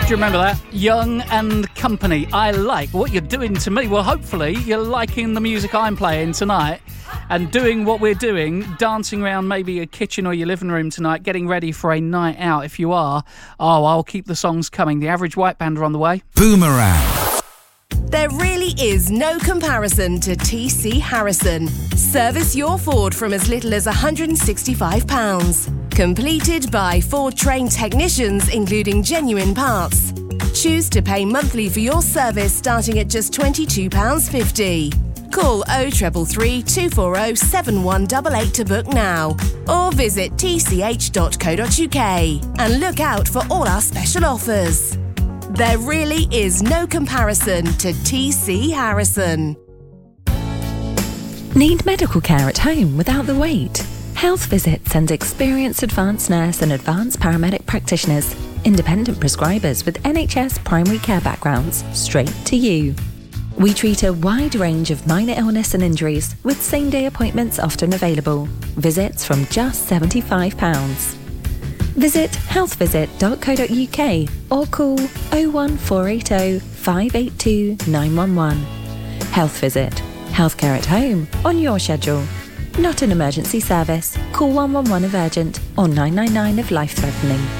Do you remember that? Young and Company. I like what you're doing to me. Well, hopefully you're liking the music I'm playing tonight and doing what we're doing, dancing around maybe your kitchen or your living room tonight, getting ready for a night out. If you are, I'll keep the songs coming. The Average White Band are on the way. Boomerang. There really is no comparison to TC Harrison. Service your Ford from as little as £165. Completed by Ford-trained technicians, including genuine parts. Choose to pay monthly for your service starting at just £22.50. Call 0333 240 7188 to book now. Or visit tch.co.uk and look out for all our special offers. There really is no comparison to TC Harrison. Need medical care at home without the wait? Health Visit sends experienced advanced nurse and advanced paramedic practitioners, independent prescribers with NHS primary care backgrounds, straight to you. We treat a wide range of minor illness and injuries with same-day appointments often available. Visits from just £75. Visit healthvisit.co.uk or call 01480 582 911. Health Visit. Healthcare at home on your schedule. Not an emergency service. Call 111 if urgent or 999 if life-threatening.